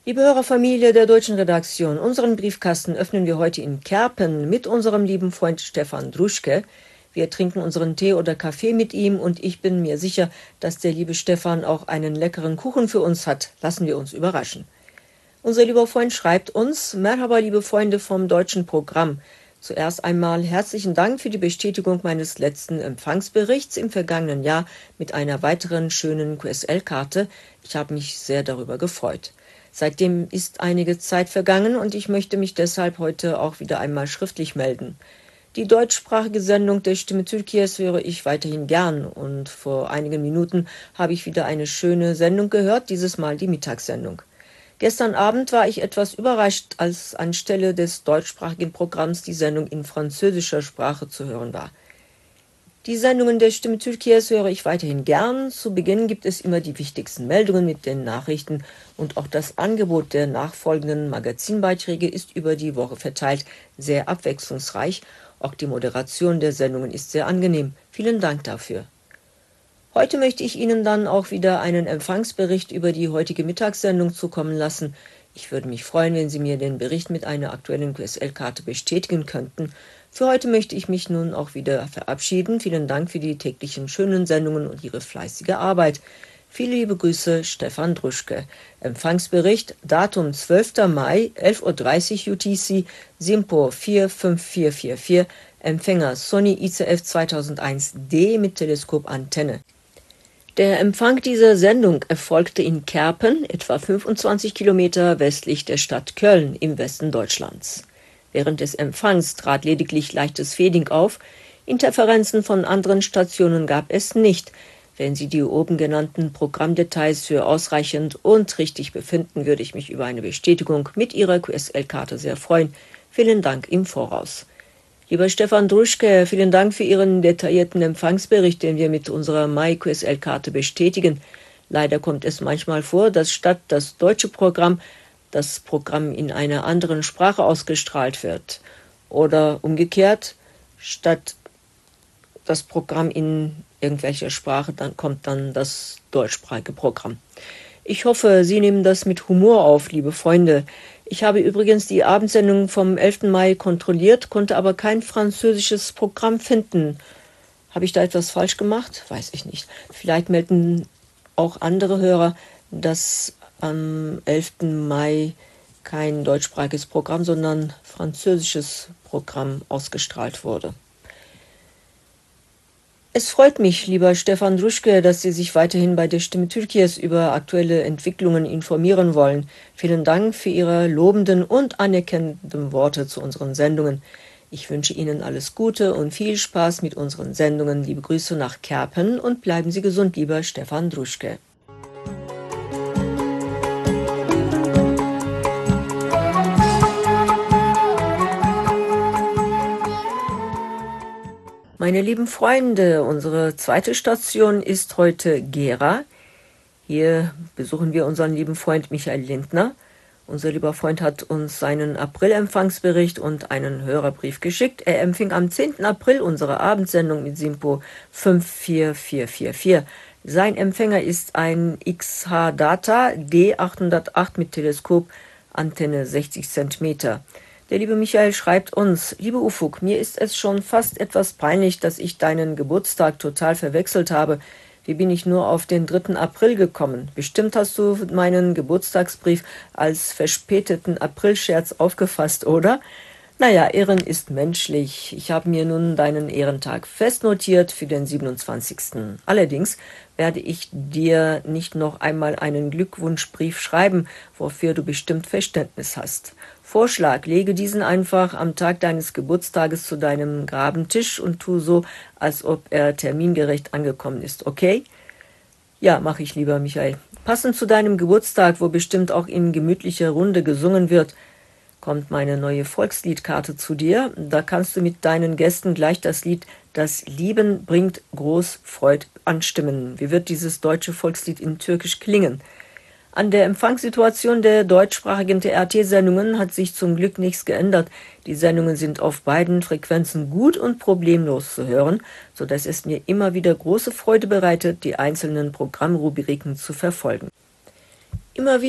Liebe Hörerfamilie der deutschen Redaktion, unseren Briefkasten öffnen wir heute in Kerpen mit unserem lieben Freund Stefan Druschke. Wir trinken unseren Tee oder Kaffee mit ihm und ich bin mir sicher, dass der liebe Stefan auch einen leckeren Kuchen für uns hat. Lassen wir uns überraschen. Unser lieber Freund schreibt uns: Merhaba, liebe Freunde vom deutschen Programm. Zuerst einmal herzlichen Dank für die Bestätigung meines letzten Empfangsberichts im vergangenen Jahr mit einer weiteren schönen QSL-Karte. Ich habe mich sehr darüber gefreut. Seitdem ist einige Zeit vergangen und ich möchte mich deshalb heute auch wieder einmal schriftlich melden. Die deutschsprachige Sendung der Stimme Türkiye's höre ich weiterhin gern und vor einigen Minuten habe ich wieder eine schöne Sendung gehört, dieses Mal die Mittagssendung. Gestern Abend war ich etwas überrascht, als anstelle des deutschsprachigen Programms die Sendung in französischer Sprache zu hören war. Die Sendungen der Stimme Türkiye's höre ich weiterhin gern. Zu Beginn gibt es immer die wichtigsten Meldungen mit den Nachrichten und auch das Angebot der nachfolgenden Magazinbeiträge ist über die Woche verteilt sehr abwechslungsreich. Auch die Moderation der Sendungen ist sehr angenehm. Vielen Dank dafür. Heute möchte ich Ihnen dann auch wieder einen Empfangsbericht über die heutige Mittagssendung zukommen lassen. Ich würde mich freuen, wenn Sie mir den Bericht mit einer aktuellen QSL-Karte bestätigen könnten. Für heute möchte ich mich nun auch wieder verabschieden. Vielen Dank für die täglichen schönen Sendungen und Ihre fleißige Arbeit. Viele liebe Grüße, Stefan Druschke. Empfangsbericht, Datum 12. Mai, 11:30 Uhr UTC, SINPO 45444, Empfänger Sony ICF 2001D mit Teleskopantenne. Der Empfang dieser Sendung erfolgte in Kerpen, etwa 25 Kilometer westlich der Stadt Köln im Westen Deutschlands. Während des Empfangs trat lediglich leichtes Fading auf. Interferenzen von anderen Stationen gab es nicht. Wenn Sie die oben genannten Programmdetails für ausreichend und richtig befinden, würde ich mich über eine Bestätigung mit Ihrer QSL-Karte sehr freuen. Vielen Dank im Voraus. Lieber Stefan Druschke, vielen Dank für Ihren detaillierten Empfangsbericht, den wir mit unserer MyQSL-Karte bestätigen. Leider kommt es manchmal vor, dass statt das deutsche Programm das Programm in einer anderen Sprache ausgestrahlt wird. Oder umgekehrt, statt das Programm in irgendwelcher Sprache, dann kommt dann das deutschsprachige Programm. Ich hoffe, Sie nehmen das mit Humor auf, liebe Freunde. Ich habe übrigens die Abendsendung vom 11. Mai kontrolliert, konnte aber kein französisches Programm finden. Habe ich da etwas falsch gemacht? Weiß ich nicht. Vielleicht melden auch andere Hörer, dass am 11. Mai kein deutschsprachiges Programm, sondern französisches Programm ausgestrahlt wurde. Es freut mich, lieber Stefan Druschke, dass Sie sich weiterhin bei der Stimme Türkiye's über aktuelle Entwicklungen informieren wollen. Vielen Dank für Ihre lobenden und anerkennenden Worte zu unseren Sendungen. Ich wünsche Ihnen alles Gute und viel Spaß mit unseren Sendungen. Liebe Grüße nach Kerpen und bleiben Sie gesund, lieber Stefan Druschke. Meine lieben Freunde, unsere zweite Station ist heute Gera. Hier besuchen wir unseren lieben Freund Michael Lindner. Unser lieber Freund hat uns seinen April-Empfangsbericht und einen Hörerbrief geschickt. Er empfing am 10. April unsere Abendsendung mit SINPO 54444. Sein Empfänger ist ein XH-Data D808 mit Teleskopantenne 60 cm. Der liebe Michael schreibt uns: Liebe Ufuk, mir ist es schon fast etwas peinlich, dass ich deinen Geburtstag total verwechselt habe. Wie bin ich nur auf den 3. April gekommen? Bestimmt hast du meinen Geburtstagsbrief als verspäteten Aprilscherz aufgefasst, oder? Naja, Ehren ist menschlich. Ich habe mir nun deinen Ehrentag festnotiert für den 27. Allerdings werde ich dir nicht noch einmal einen Glückwunschbrief schreiben, wofür du bestimmt Verständnis hast. Vorschlag, lege diesen einfach am Tag deines Geburtstages zu deinem Grabentisch und tu so, als ob er termingerecht angekommen ist, okay? Ja, mache ich, lieber Michael. Passend zu deinem Geburtstag, wo bestimmt auch in gemütlicher Runde gesungen wird, kommt meine neue Volksliedkarte zu dir. Da kannst du mit deinen Gästen gleich das Lied »Das Lieben bringt groß Freud« anstimmen. Wie wird dieses deutsche Volkslied in Türkisch klingen? An der Empfangssituation der deutschsprachigen TRT-Sendungen hat sich zum Glück nichts geändert. Die Sendungen sind auf beiden Frequenzen gut und problemlos zu hören, sodass es mir immer wieder große Freude bereitet, die einzelnen Programmrubriken zu verfolgen. Immer wieder